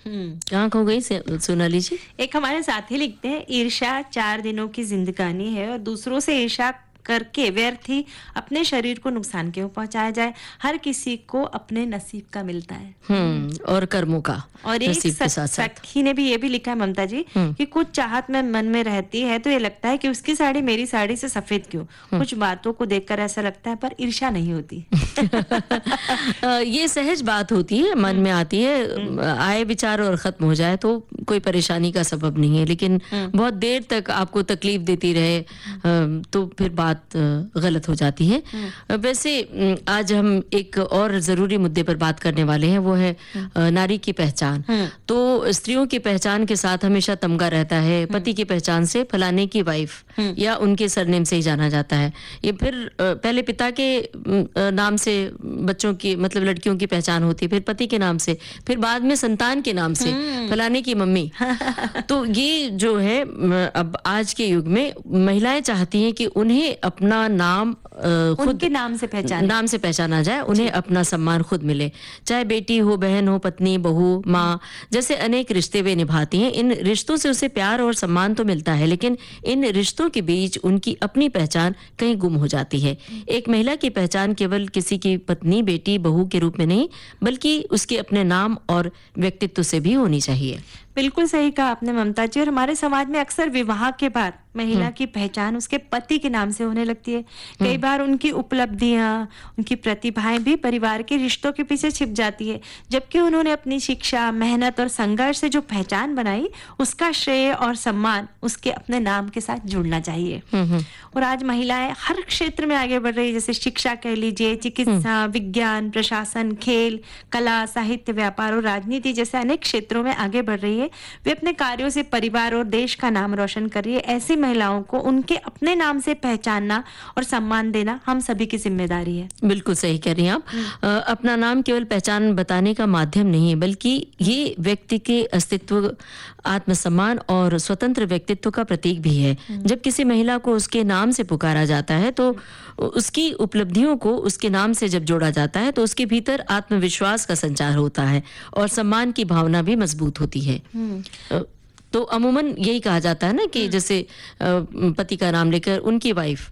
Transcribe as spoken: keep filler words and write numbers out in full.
हम्म कहाँ खो गई से- सोनाली जी? एक हमारे साथी लिखते हैं, ईर्ष्या चार दिनों की जिंदगानी है और दूसरों से ईर्ष्या करके व्यर्थ ही अपने शरीर को नुकसान क्यों पहुंचाया जाए। हर किसी को अपने नसीब का मिलता है। हम्म और कर्मों का और एक नसीब के सख- साथ साथ। सखी ने भी ये भी लिखा है, ममता जी, हम्म कि कुछ चाहत में मन में रहती है तो ये लगता है कि उसकी साड़ी मेरी साड़ी से सफेद क्यों। कुछ बातों को देखकर ऐसा लगता है पर ईर्ष्या नहीं होती। अ, ये सहज बात होती है, मन में आती है, आए विचार और खत्म हो जाए तो कोई परेशानी का सबब नहीं है, लेकिन बहुत देर तक आपको तकलीफ देती रहे अ, तो फिर बात अ, गलत हो जाती है। वैसे अम, आज हम एक और जरूरी मुद्दे पर बात करने वाले हैं, वो है अ, नारी की पहचान। तो स्त्रियों की पहचान के साथ हमेशा तमगा रहता है, पति की पहचान से फलाने की वाइफ या उनके सरनेम से ही जाना जाता है। ये फिर अ, पहले पिता के अम, अ, नाम से बच्चों की मतलब लड़कियों की पहचान होती है, फिर पति के नाम से, फिर बाद में संतान के नाम से फलाने की मम्मी। तो ये जो है म, अब आज के युग में महिलाएं चाहती हैं कि उन्हें अपना नाम अ, खुद उनके नाम से पहचान नाम से पहचाना जाए, उन्हें अपना सम्मान खुद मिले। चाहे बेटी हो, बहन हो, पत्नी, बहू, माँ, जैसे अनेक रिश्ते वे निभाती हैं। इन रिश्तों से उसे प्यार और सम्मान तो मिलता है, लेकिन इन रिश्तों के बीच उनकी अपनी पहचान कहीं गुम हो जाती है। एक महिला की पहचान केवल किसी की पत्नी, बेटी, बहू के रूप में नहीं, बल्कि उसके अपने नाम और व्यक्तित्व से भी होनी चाहिए। बिल्कुल सही कहा आपने ममता जी। और हमारे समाज में अक्सर विवाह के बाद महिला की पहचान उसके पति के नाम से होने लगती है। कई बार उनकी उपलब्धियां, उनकी प्रतिभाएं भी परिवार के रिश्तों के पीछे छिप जाती है, जबकि उन्होंने अपनी शिक्षा, मेहनत और संघर्ष से जो पहचान बनाई, उसका श्रेय और सम्मान उसके अपने नाम के साथ जुड़ना चाहिए। और आज महिलाएं हर क्षेत्र में आगे बढ़ रही है, जैसे शिक्षा कह लीजिए, चिकित्सा, विज्ञान, प्रशासन, खेल, कला, साहित्य, व्यापार और राजनीति जैसे अनेक क्षेत्रों में आगे बढ़ रही है। वे अपने कार्यों से परिवार और देश का नाम रोशन कर रही है। ऐसी महिलाओं को उनके अपने नाम से पहचानना और सम्मान देना हम सभी की जिम्मेदारी है। बिल्कुल सही कह रही हैं आप। अ, अपना नाम केवल पहचान बताने का माध्यम नहीं है, बल्कि ये व्यक्ति के अस्तित्व, आत्मसम्मान और स्वतंत्र व्यक्तित्व का प्रतीक भी है। जब किसी महिला को उसके नाम से पुकारा जाता है, तो उसकी उपलब्धियों को उसके नाम से जब जोड़ा जाता है, तो उसके भीतर आत्मविश्वास का संचार होता है और सम्मान की भावना भी मजबूत होती है। अ, तो अमूमन यही कहा जाता है ना कि जैसे अ, पति का नाम लेकर उनकी वाइफ